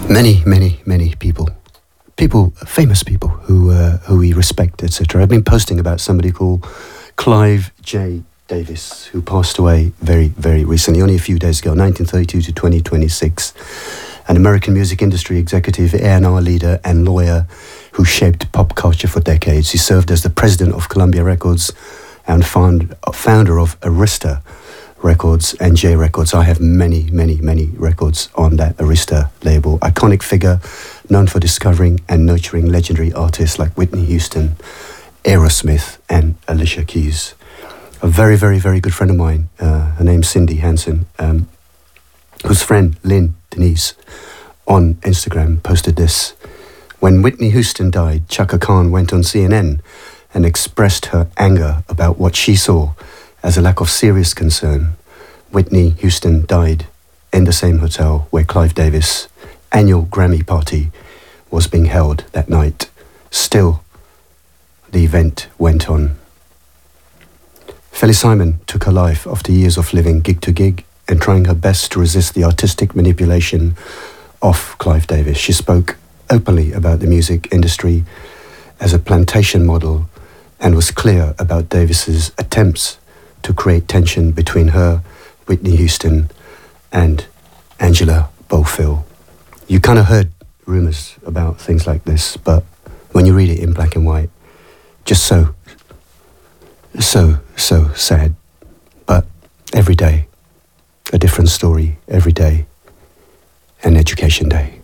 Many people, famous people who we respect, etc. I've been posting about somebody called Clive J. Davis, who passed away very recently, only a few days ago, 1932 to 2026. An American music industry executive, A&R leader and lawyer who shaped pop culture for decades. He served as the president of Columbia Records and founder of Arista Records and J Records. I have many records on that Arista label. Iconic figure, known for discovering and nurturing legendary artists like Whitney Houston, Aerosmith and Alicia Keys. A very good friend of mine, her name's Cindy Hansen, whose friend Lynn Denise on Instagram posted this. When Whitney Houston died, Chaka Khan went on CNN and expressed her anger about what she saw as a lack of serious concern. Whitney Houston died in the same hotel where Clive Davis' annual Grammy party was being held that night. Still, the event went on. Felly Simon took her life after years of living gig to gig and trying her best to resist the artistic manipulation of Clive Davis. She spoke openly about the music industry as a plantation model and was clear about Davis's attempts to create tension between her, Whitney Houston, and Angela Bofill. You kind of heard rumors about things like this, but when you read it in black and white, just so sad. But every day, a different story, every day, an education day.